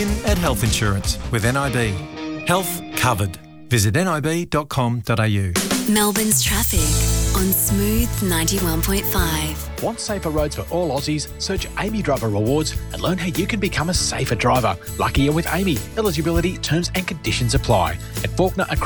win at health insurance with NIB. Health covered. Visit nib.com.au. Melbourne's traffic on Smooth 91.5. Want safer roads for all Aussies? Search Amy Driver Rewards and learn how you can become a safer driver. Luckier with Amy. Eligibility, terms and conditions apply. At Faulkner